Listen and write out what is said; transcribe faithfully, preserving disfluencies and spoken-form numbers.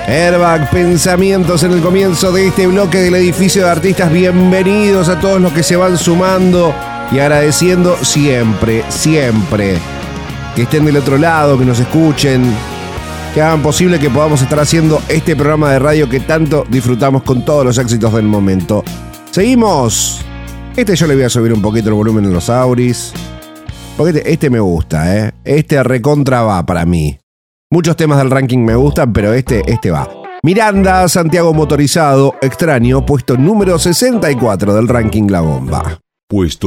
Airbag, pensamientos en el comienzo de este bloque del edificio de artistas. Bienvenidos a todos los que se van sumando y agradeciendo siempre, siempre que estén del otro lado, que nos escuchen, que hagan posible que podamos estar haciendo este programa de radio que tanto disfrutamos con todos los éxitos del momento. Seguimos. Este yo le voy a subir un poquito el volumen en los auris, porque este, este me gusta, ¿eh? Este recontra va para mí. Muchos temas del ranking me gustan, pero este, este va. Miranda, Santiago Motorizado, Extraño, puesto número sesenta y cuatro del ranking La Bomba. Puesto